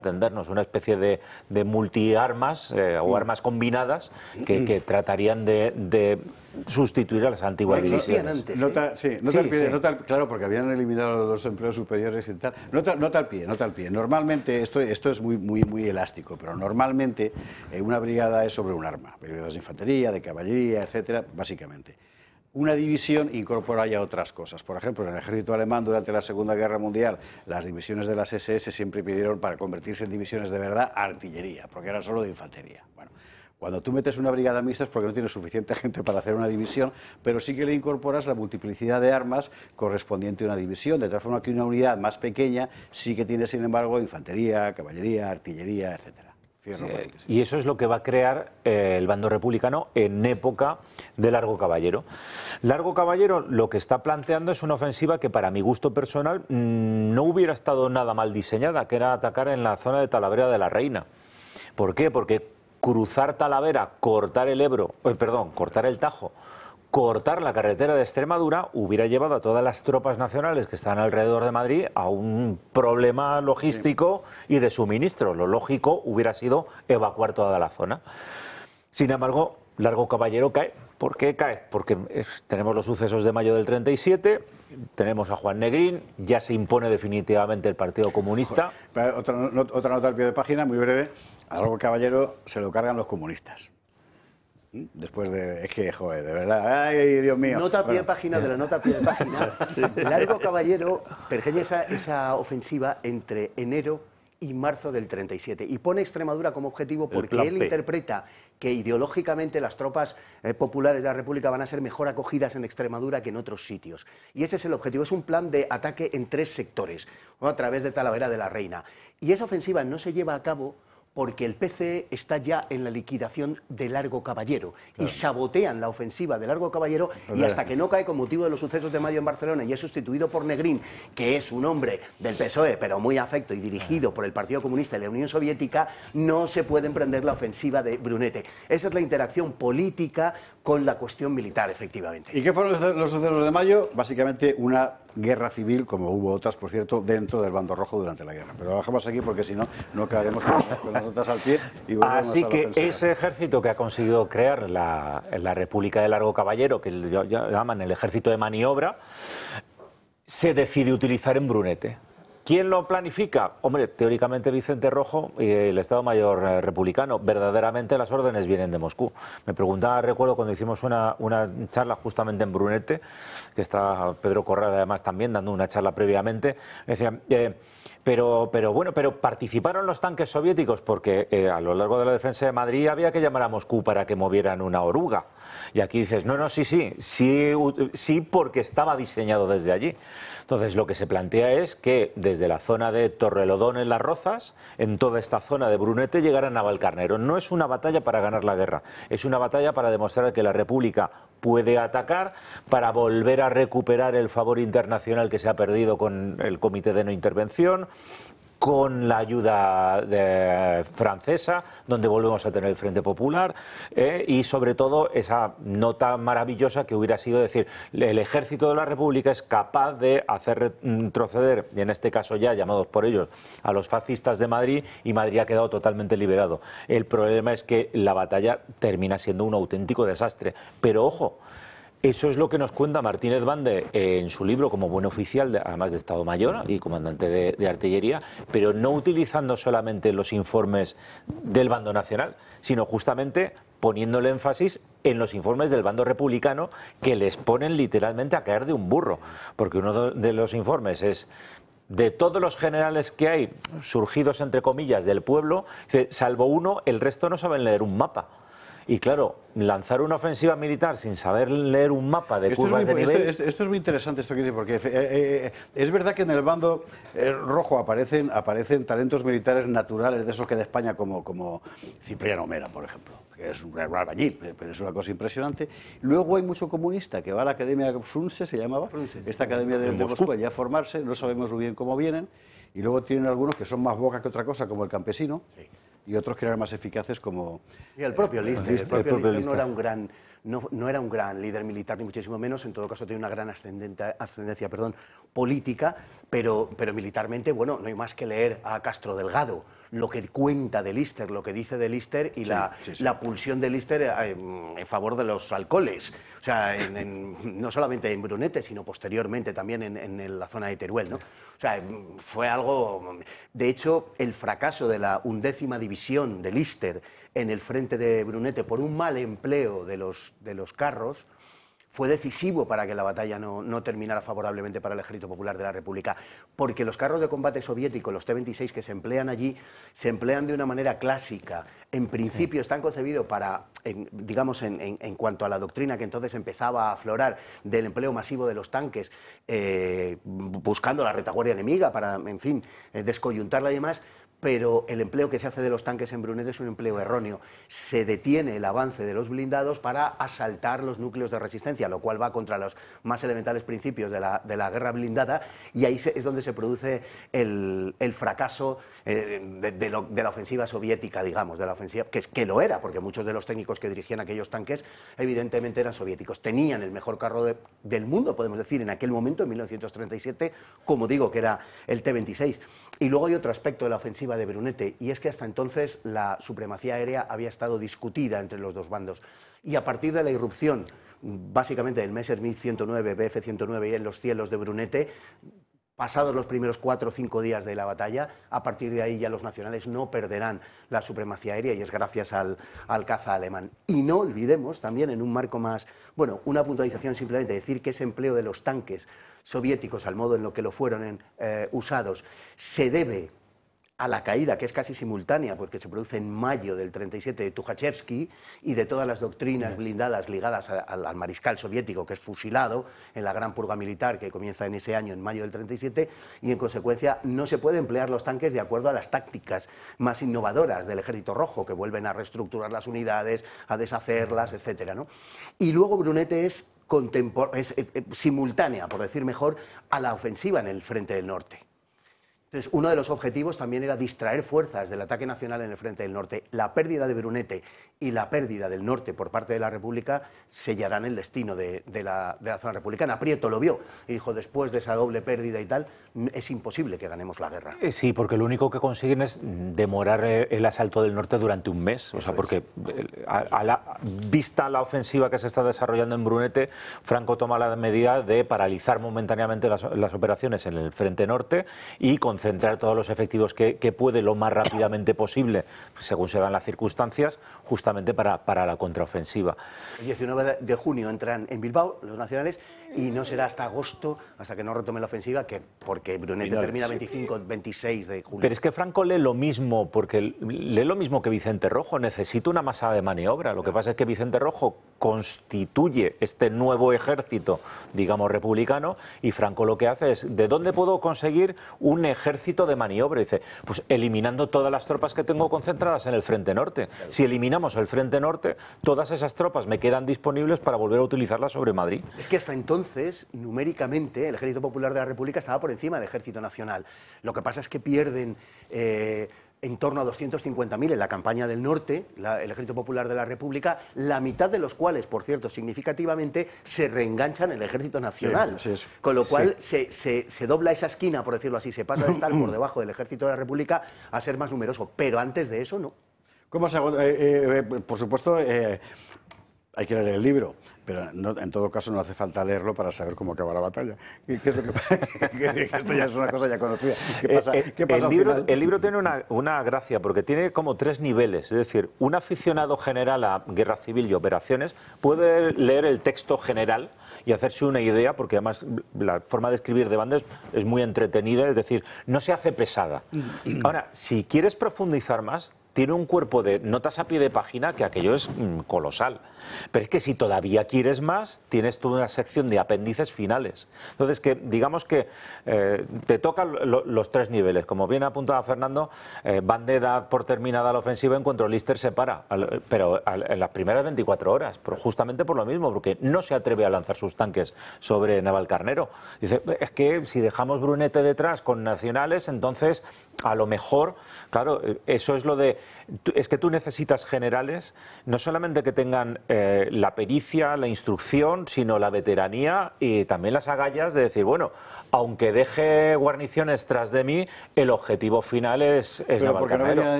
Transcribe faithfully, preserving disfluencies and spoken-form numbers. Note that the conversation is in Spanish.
entendernos, una especie de, de multiarmas eh, o armas combinadas que, que tratarían de, de sustituir a las antiguas divisiones. Antes, ¿eh? Nota, sí, nota sí, al pie, sí. nota al- claro, porque habían eliminado los empleos superiores y tal. Nota, nota al pie, nota al pie. Normalmente, esto, esto es muy, muy, muy elástico, pero normalmente eh, una brigada es sobre un arma. Brigadas de infantería, de caballería, etcétera, básicamente. Una división incorpora ya otras cosas. Por ejemplo, en el ejército alemán durante la Segunda Guerra Mundial, las divisiones de las ese ese siempre pidieron, para convertirse en divisiones de verdad, artillería, porque eran solo de infantería. Bueno, cuando tú metes una brigada mixta es porque no tienes suficiente gente para hacer una división, pero sí que le incorporas la multiplicidad de armas correspondiente a una división, de tal forma que una unidad más pequeña sí que tiene, sin embargo, infantería, caballería, artillería, etcétera. Fierro, Eh, sí. y eso es lo que va a crear eh, el bando republicano en época de Largo Caballero. Largo Caballero lo que está planteando es una ofensiva que para mi gusto personal mmm, no hubiera estado nada mal diseñada, que era atacar en la zona de Talavera de la Reina. ¿Por qué? Porque cruzar Talavera, cortar el Ebro, eh, perdón, cortar el Tajo, cortar la carretera de Extremadura hubiera llevado a todas las tropas nacionales que están alrededor de Madrid a un problema logístico sí. y de suministro. Lo lógico hubiera sido evacuar toda la zona. Sin embargo, Largo Caballero cae. ¿Por qué cae? Porque es, tenemos los sucesos de mayo del treinta y siete, tenemos a Juan Negrín, ya se impone definitivamente el Partido Comunista. Otra, no, otra nota al pie de página, muy breve. A Largo Caballero se lo cargan los comunistas. Después de... Es que, joder, de verdad... ¡Ay, Dios mío! Nota a pie de bueno. página de la nota a pie de página. Largo Caballero pergeña esa, esa ofensiva entre enero y marzo del treinta y siete y pone Extremadura como objetivo porque él P. interpreta que ideológicamente las tropas eh, populares de la República van a ser mejor acogidas en Extremadura que en otros sitios. Y ese es el objetivo, es un plan de ataque en tres sectores, ¿no? A través de Talavera de la Reina. Y esa ofensiva no se lleva a cabo porque el P C E está ya en la liquidación de Largo Caballero claro. y sabotean la ofensiva de Largo Caballero y hasta que no cae con motivo de los sucesos de mayo en Barcelona y es sustituido por Negrín, que es un hombre del P S O E pero muy afecto y dirigido por el Partido Comunista y la Unión Soviética, no se puede emprender la ofensiva de Brunete. Esa es la interacción política con la cuestión militar, efectivamente. ¿Y qué fueron los sucesos de mayo? Básicamente una guerra civil, como hubo otras, por cierto, dentro del bando rojo durante la guerra. Pero lo dejamos aquí porque si no, no quedaremos con, con las notas al pie. Y Así que ese ejército que ha conseguido crear la, la República de Largo Caballero, que llaman el ejército de maniobra, se decide utilizar en Brunete. ¿Quién lo planifica? Hombre, teóricamente Vicente Rojo y el Estado Mayor republicano. Verdaderamente las órdenes vienen de Moscú. Me preguntaba, recuerdo cuando hicimos una, una charla justamente en Brunete, que está Pedro Corral además también dando una charla previamente, me decían, eh, pero, pero bueno, pero participaron los tanques soviéticos porque eh, a lo largo de la defensa de Madrid había que llamar a Moscú para que movieran una oruga. Y aquí dices, no, no, sí, sí, sí, sí porque estaba diseñado desde allí. Entonces lo que se plantea es que desde la zona de Torrelodones en Las Rozas, en toda esta zona de Brunete, llegar a Navalcarnero. No es una batalla para ganar la guerra, es una batalla para demostrar que la República puede atacar, para volver a recuperar el favor internacional que se ha perdido con el Comité de No Intervención, con la ayuda de, francesa, donde volvemos a tener el Frente Popular, eh, y sobre todo esa nota maravillosa que hubiera sido decir, el ejército de la República es capaz de hacer retroceder, y en este caso ya llamados por ellos, a los fascistas de Madrid, y Madrid ha quedado totalmente liberado. El problema es que la batalla termina siendo un auténtico desastre. Pero ojo, eso es lo que nos cuenta Martínez Bande en su libro como buen oficial, de, además de Estado Mayor y comandante de, de artillería, pero no utilizando solamente los informes del bando nacional, sino justamente poniéndole énfasis en los informes del bando republicano que les ponen literalmente a caer de un burro, porque uno de los informes es: de todos los generales que hay, surgidos entre comillas del pueblo, salvo uno, el resto no saben leer un mapa. Y claro, lanzar una ofensiva militar sin saber leer un mapa de esto curvas es muy, de nivel... Esto, esto es muy interesante esto que dice, porque eh, eh, es verdad que en el bando eh, rojo aparecen, aparecen talentos militares naturales de esos que de España, como, como Cipriano Mera, por ejemplo, que es un albañil, pero es una cosa impresionante. Luego hay mucho comunista que va a la Academia Frunze, se llamaba, Frunze, esta academia de, de Moscú, allá a formarse, no sabemos muy bien cómo vienen, y luego tienen algunos que son más boca que otra cosa, como el campesino, sí. Y otros que eran más eficaces como... Y el propio Lister, el propio, el propio Lister no era un gran no, no era un gran líder militar, ni muchísimo menos, en todo caso tenía una gran ascendencia perdón, política, pero, pero militarmente, bueno, no hay más que leer a Castro Delgado, lo que cuenta de Lister, lo que dice de Lister y sí, la, sí, sí. la pulsión de Lister en, en favor de los alcoholes. O sea, en, en, no solamente en Brunete, sino posteriormente también en, en la zona de Teruel, ¿no? O sea, fue algo... De hecho, el fracaso de la undécima división de Lister en el frente de Brunete por un mal empleo de los, de los carros fue decisivo para que la batalla no, no terminara favorablemente para el Ejército Popular de la República, porque los carros de combate soviéticos, los T veintiséis que se emplean allí, se emplean de una manera clásica. En principio están concebidos para, en, digamos, en, en, en cuanto a la doctrina que entonces empezaba a aflorar del empleo masivo de los tanques, eh, buscando la retaguardia enemiga para, en fin, eh, descoyuntarla y demás, pero el empleo que se hace de los tanques en Brunete es un empleo erróneo. Se detiene el avance de los blindados para asaltar los núcleos de resistencia, lo cual va contra los más elementales principios de la, de la guerra blindada, y ahí se, es donde se produce el, el fracaso eh, de, de, lo, de la ofensiva soviética, digamos, de la ofensiva, que, es, que lo era, porque muchos de los técnicos que dirigían aquellos tanques evidentemente eran soviéticos. Tenían el mejor carro de, del mundo, podemos decir, en aquel momento, en mil novecientos treinta y siete, como digo, que era el T veintiséis. Y luego hay otro aspecto de la ofensiva de Brunete, y es que hasta entonces la supremacía aérea había estado discutida entre los dos bandos, y a partir de la irrupción básicamente del Messerschmitt ciento nueve, B F ciento nueve y en los cielos de Brunete, pasados los primeros cuatro o cinco días de la batalla, a partir de ahí ya los nacionales no perderán la supremacía aérea, y es gracias al, al caza alemán. Y no olvidemos también, en un marco más, bueno, una puntualización simplemente, decir que ese empleo de los tanques soviéticos, al modo en lo que lo fueron en, eh, usados, se debe a la caída, que es casi simultánea, porque se produce en mayo del treinta y siete de Tukhachevsky, y de todas las doctrinas blindadas ligadas a, a, al mariscal soviético, que es fusilado en la gran purga militar que comienza en ese año, en mayo del treinta y siete, y en consecuencia no se puede emplear los tanques de acuerdo a las tácticas más innovadoras del Ejército Rojo, que vuelven a reestructurar las unidades, a deshacerlas, etcétera, ¿no? Y luego Brunete es, es eh, eh, simultánea, por decir mejor, a la ofensiva en el frente del norte. Entonces, uno de los objetivos también era distraer fuerzas del ataque nacional en el frente del norte. La pérdida de Brunete y la pérdida del norte por parte de la República sellarán el destino de, de, la, de la zona republicana. Prieto lo vio y dijo, después de esa doble pérdida y tal, es imposible que ganemos la guerra. Sí, porque lo único que consiguen es demorar el asalto del norte durante un mes. O sea, porque a, a la, vista la ofensiva que se está desarrollando en Brunete, Franco toma la medida de paralizar momentáneamente las, las operaciones en el frente norte y con concentrar todos los efectivos que, que puede lo más rápidamente posible, según se dan las circunstancias, justamente para, para la contraofensiva. El diecinueve de junio entran en Bilbao los nacionales y no será hasta agosto, hasta que no retome la ofensiva, que porque Brunete Finales, termina veinticinco, veintiséis de julio. Pero es que Franco lee lo mismo, porque lee lo mismo que Vicente Rojo, necesita una masa de maniobra. Lo que pasa es que Vicente Rojo constituye este nuevo ejército, digamos, republicano, y Franco lo que hace es, ¿de dónde puedo conseguir un ejército de maniobra? Y dice, pues eliminando todas las tropas que tengo concentradas en el frente norte. Si eliminamos el frente norte, todas esas tropas me quedan disponibles para volver a utilizarlas sobre Madrid. Es que hasta entonces Entonces, numéricamente, el Ejército Popular de la República estaba por encima del Ejército Nacional. Lo que pasa es que pierden eh, en torno a doscientos cincuenta mil en la campaña del norte, la, el Ejército Popular de la República, la mitad de los cuales, por cierto, significativamente, se reenganchan en el Ejército Nacional. Sí, sí, con lo cual sí. se, se, se dobla esa esquina, por decirlo así, se pasa de estar por debajo del Ejército de la República a ser más numeroso. Pero antes de eso, no. ¿Cómo se, eh, eh, por supuesto, eh, hay que leer el libro, pero no, en todo caso no hace falta leerlo para saber cómo acaba la batalla. ¿Qué, qué es lo que pasa? Esto ya es una cosa ya conocida. ¿Qué pasa, eh, ¿qué pasa el, libro, el libro tiene una, una gracia, porque tiene como tres niveles. Es decir, un aficionado general a guerra civil y operaciones puede leer el texto general y hacerse una idea, porque además la forma de escribir de Banda es, es muy entretenida, es decir, no se hace pesada. Ahora, si quieres profundizar más, tiene un cuerpo de notas a pie de página que aquello es mm, colosal. Pero es que si todavía quieres más, tienes toda una sección de apéndices finales. Entonces, que digamos que eh, te tocan lo, los tres niveles. Como bien apuntaba Fernando, eh, Bande da por terminada la ofensiva en cuanto Lister se para, al, pero al, en las primeras veinticuatro horas, pero justamente por lo mismo, porque no se atreve a lanzar sus tanques sobre Navalcarnero. Dice, es que si dejamos Brunete detrás con nacionales, entonces a lo mejor, claro, eso es lo de es que tú necesitas generales, no solamente que tengan eh, la pericia, la instrucción, sino la veteranía y también las agallas de decir, bueno, aunque deje guarniciones tras de mí, el objetivo final es, es Navalcarnero.